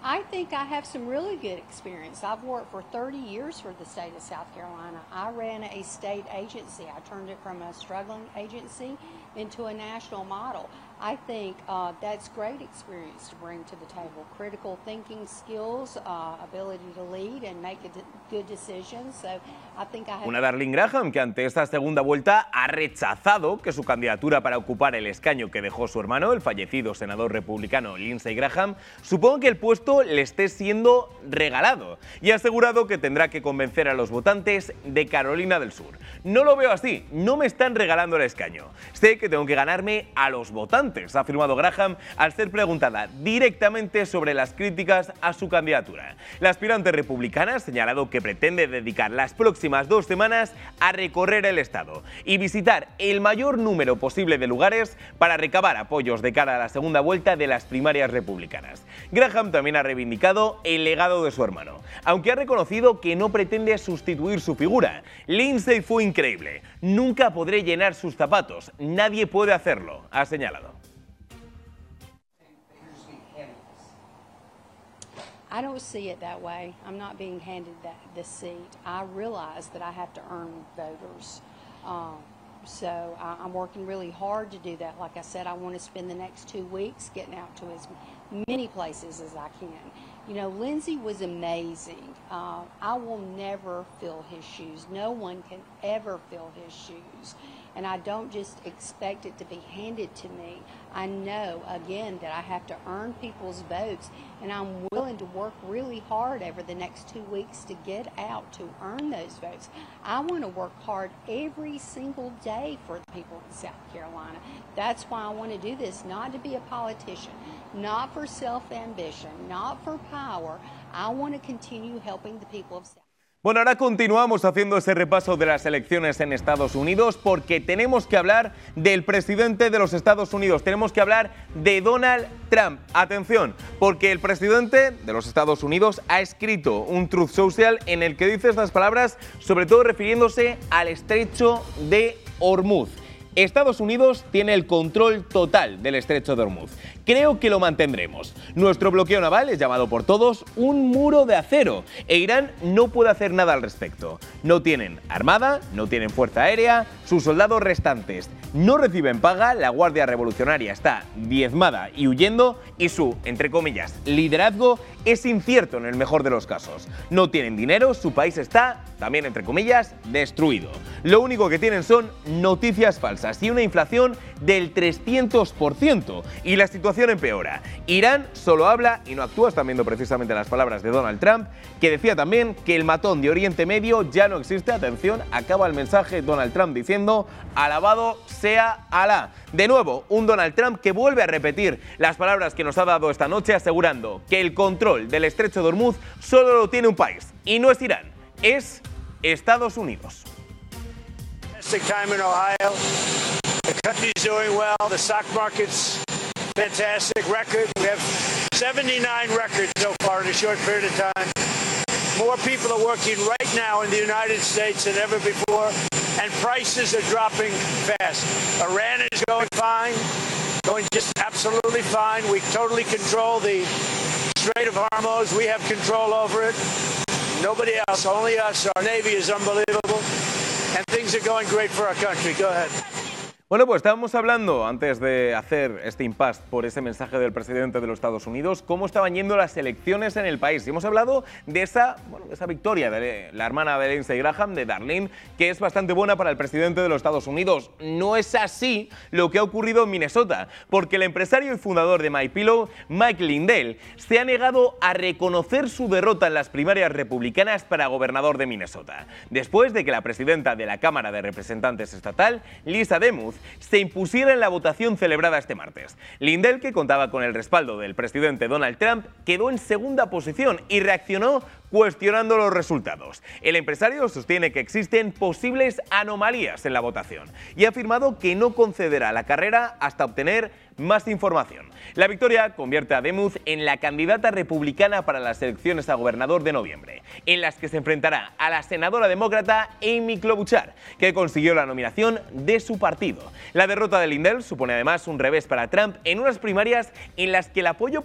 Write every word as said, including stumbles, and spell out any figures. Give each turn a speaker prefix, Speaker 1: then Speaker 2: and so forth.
Speaker 1: I think I have some really good experience. I've worked for thirty years for the state of South Carolina. I ran a state agency. I turned it from a struggling agency into a national model. I think uh, that's great experience to bring to the table. Critical thinking skills, uh, ability to lead and make a good decisions. So I think I have...
Speaker 2: Una Darlene Graham que ante esta segunda vuelta ha rechazado que su candidatura para ocupar el escaño que dejó su hermano, el fallecido senador republicano Lindsey Graham, supongo que el puesto le esté siendo regalado y ha asegurado que tendrá que convencer a los votantes de Carolina del Sur. No lo veo así, no me están regalando el escaño. Sé que tengo que ganarme a los votantes, ha afirmado Graham al ser preguntada directamente sobre las críticas a su candidatura. La aspirante republicana ha señalado que pretende dedicar las próximas dos semanas a recorrer el estado y visitar el mayor número posible de lugares para recabar apoyos de cara a la segunda vuelta de las primarias republicanas. Graham también ha reivindicado el legado de su hermano, aunque ha reconocido que no pretende sustituir su figura. Lindsey fue increíble, nunca podré llenar sus zapatos, nadie puede hacerlo, ha señalado.
Speaker 1: I don't see it that way. I'm not being handed that, the seat. I realize that I have to earn voters. Um, so I, I'm working really hard to do that. Like I said, I want to spend the next two weeks getting out to as many places as I can. You know, Lindsey was amazing. Uh, I will never fill his shoes. No one can ever fill his shoes. And I don't just expect it to be handed to me. I know, again, that I have to earn people's votes, and I'm willing to work really hard over the next two weeks to get out to earn those votes. I want to work hard every single day for the people in South Carolina. That's why I want to do this, not to be a politician, not for self-ambition, not for power. I want to continue helping the people of South Carolina.
Speaker 2: Bueno, ahora continuamos haciendo ese repaso de las elecciones en Estados Unidos porque tenemos que hablar del presidente de los Estados Unidos, tenemos que hablar de Donald Trump. Atención, porque el presidente de los Estados Unidos ha escrito un Truth Social en el que dice estas palabras, sobre todo refiriéndose al estrecho de Hormuz. Estados Unidos tiene el control total del estrecho de Hormuz. Creo que lo mantendremos. Nuestro bloqueo naval es llamado por todos un muro de acero e Irán no puede hacer nada al respecto. No tienen armada, no tienen fuerza aérea, sus soldados restantes no reciben paga, la Guardia Revolucionaria está diezmada y huyendo y su, entre comillas, liderazgo es incierto en el mejor de los casos. No tienen dinero, su país está, también entre comillas, destruido. Lo único que tienen son noticias falsas y una inflación del trescientos por ciento y la situación empeora. Irán solo habla y no actúa, están viendo precisamente las palabras de Donald Trump, que decía también que el matón de Oriente Medio ya no existe. Atención, acaba el mensaje Donald Trump diciendo: alabado sea Alá. De nuevo, un Donald Trump que vuelve a repetir las palabras que nos ha dado esta noche, asegurando que el control del estrecho de Hormuz solo lo tiene un país, y no es Irán, es Estados Unidos.
Speaker 3: Time in Ohio. The country's doing well. The stock market's fantastic record. We have seventy-nine records so far in a short period of time. More people are working right now in the United States than ever before, and prices are dropping fast. Iran is going fine, going just absolutely fine. We totally control the Strait of Hormuz. We have control over it. Nobody else, only us. Our Navy is unbelievable. And things are going great for our country. Go ahead.
Speaker 2: Bueno, pues estábamos hablando, antes de hacer este impasse por ese mensaje del presidente de los Estados Unidos, cómo estaban yendo las elecciones en el país. Y hemos hablado de esa, bueno, de esa victoria de la hermana de Lindsey Graham, de Darlene, que es bastante buena para el presidente de los Estados Unidos. No es así lo que ha ocurrido en Minnesota, porque el empresario y fundador de MyPillow, Mike Lindell, se ha negado a reconocer su derrota en las primarias republicanas para gobernador de Minnesota, después de que la presidenta de la Cámara de Representantes estatal, Lisa Demuth, se impusiera en la votación celebrada este martes. Lindell, que contaba con el respaldo del presidente Donald Trump, quedó en segunda posición y reaccionó cuestionando los resultados. El empresario sostiene que existen posibles anomalías en la votación y ha afirmado que no concederá la carrera hasta obtener más información. La victoria convierte a Demuth en la candidata republicana para las elecciones a gobernador de noviembre, en las que se enfrentará a la senadora demócrata Amy Klobuchar, que consiguió la nominación de su partido. La derrota de Lindell supone además un revés para Trump en unas primarias en las que el apoyo